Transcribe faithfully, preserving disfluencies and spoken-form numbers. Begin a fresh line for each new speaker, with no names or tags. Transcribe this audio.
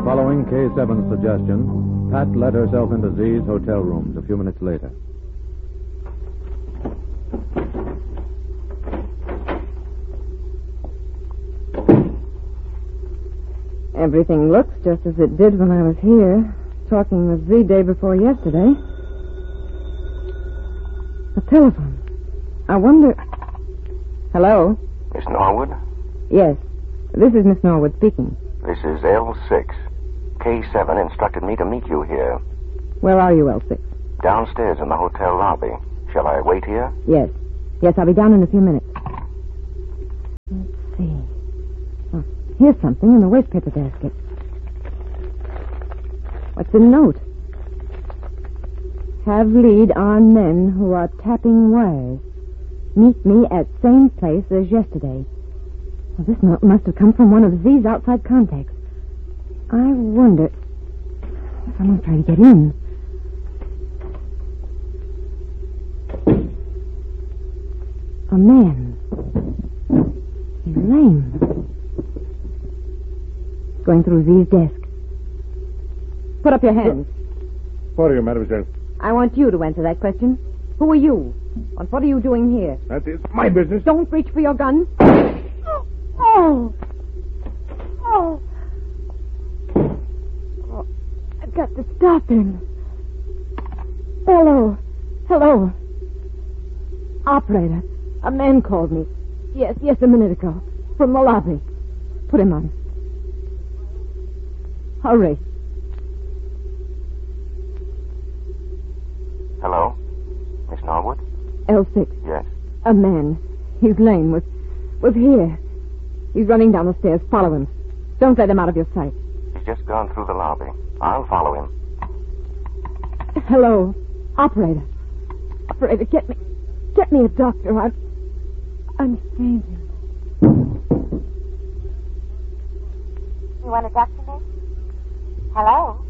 Following K seven's suggestion, Pat led herself into Z's hotel rooms a few minutes later.
Everything looks just as it did when I was here, talking with Z day before yesterday. A telephone. I wonder... Hello?
Miss Norwood?
Yes. This is Miss Norwood speaking.
This is L six. K seven instructed me to meet you here.
Where are you, L six?
Downstairs in the hotel lobby. Shall I wait here?
Yes. Yes, I'll be down in a few minutes. Let's see. Oh, here's something in the wastepaper basket. What's the note? Have lead on men who are tapping wires. Meet me at same place as yesterday. Well, this note must have come from one of Z's outside contacts. I wonder... Someone's trying to get in. A man. He's lame. Going through Z's desk. Put up your hands.
What are you, mademoiselle?
I want you to answer that question. Who are you? And what are you doing here?
That is my business.
Don't reach for your gun. Oh! Oh! Oh, I've got to stop him. Hello. Hello. Operator. A man called me. Yes, yes, a minute ago. From the lobby. Put him on. Hurry.
Hello? Miss Norwood?
L six.
Yes.
A man. He's lame. Was, was here. He's running down the stairs. Follow him. Don't let him out of your sight.
He's just gone through the lobby. I'll follow him.
Hello. Operator. Operator, get me... Get me a doctor. I'm... I'm fainting.
You want a doctor, miss? Hello?